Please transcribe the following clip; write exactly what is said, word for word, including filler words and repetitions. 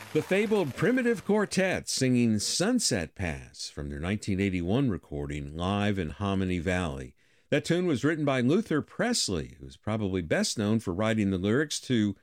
The fabled Primitive Quartet singing Sunset Pass from their nineteen eighty-one recording live in Hominy Valley. That tune was written by Luther Presley, who's probably best known for writing the lyrics to